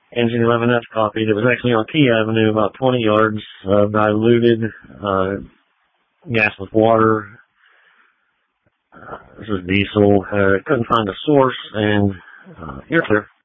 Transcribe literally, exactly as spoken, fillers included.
engine eleven F copied. It was actually on Key Avenue, about twenty yards, uh, diluted, uh, gas with water. Uh, this is diesel. Uh, couldn't find a source, and uh, you're clear.